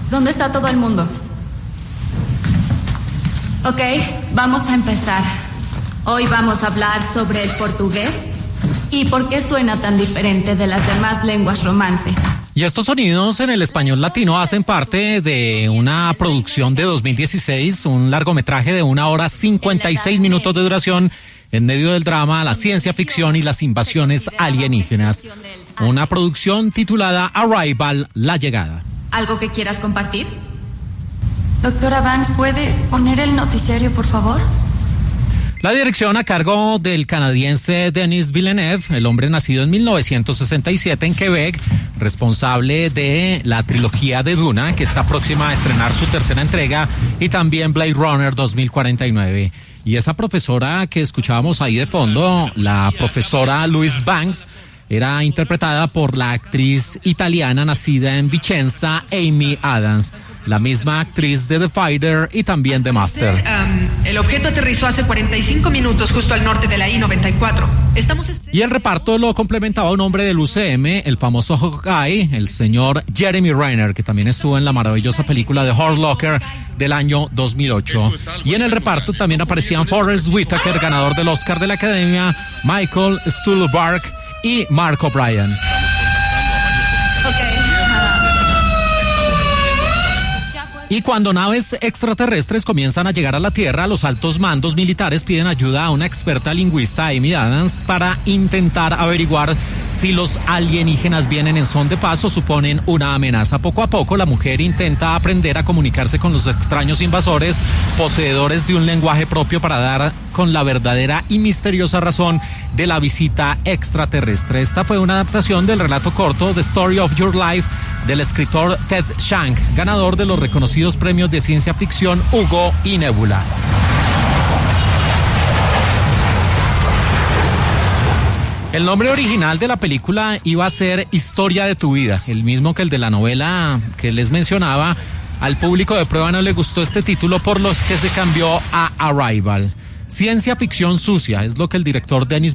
¿Dónde está todo el mundo? Ok, vamos a empezar. Hoy vamos a hablar sobre el portugués y por qué suena tan diferente de las demás lenguas romance. Y estos sonidos en el español latino hacen parte de una producción de 2016, un largometraje de 1 hora 56 minutos de duración en medio del drama, la ciencia ficción y las invasiones alienígenas. Una producción titulada Arrival, La Llegada. ¿Algo que quieras compartir? Doctora Banks, ¿puede poner el noticiario, por favor? La dirección a cargo del canadiense Denis Villeneuve, el hombre nacido en 1967 en Quebec, responsable de la trilogía de Duna, que está próxima a estrenar su tercera entrega, y también Blade Runner 2049. Y esa profesora que escuchábamos ahí de fondo, la profesora Louise Banks, era interpretada por la actriz italiana nacida en Vicenza, Amy Adams, la misma actriz de The Fighter y también de Master. El objeto aterrizó hace 45 minutos justo al norte de la I-94. Y el reparto lo complementaba un hombre del UCM, el famoso Hawkeye, el señor Jeremy Renner, que también estuvo en la maravillosa película de Hurt Locker del año 2008. Y en el reparto también aparecían Forrest Whitaker, ganador del Oscar de la Academia, Michael Stuhlbarg y Mark O'Brien. Y cuando naves extraterrestres comienzan a llegar a la Tierra, los altos mandos militares piden ayuda a una experta lingüista, Amy Adams, para intentar averiguar si los alienígenas vienen en son de paz o suponen una amenaza. Poco a poco, la mujer intenta aprender a comunicarse con los extraños invasores, poseedores de un lenguaje propio, para dar con la verdadera y misteriosa razón de la visita extraterrestre. Esta fue una adaptación del relato corto The Story of Your Life del escritor Ted Chiang, ganador de los reconocidos premios de ciencia ficción Hugo y Nebula. El nombre original de la película iba a ser Historia de tu vida, el mismo que el de la novela que les mencionaba. Al público de prueba no le gustó este título, por los que se cambió a Arrival. Ciencia ficción sucia, es lo que el director Denis